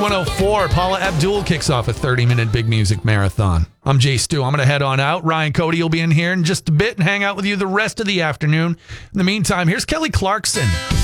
104. Paula Abdul kicks off a 30-minute big music marathon. I'm Jay Stu. I'm going to head on out. Ryan Cody will be in here in just a bit and hang out with you the rest of the afternoon. In the meantime, here's Kelly Clarkson.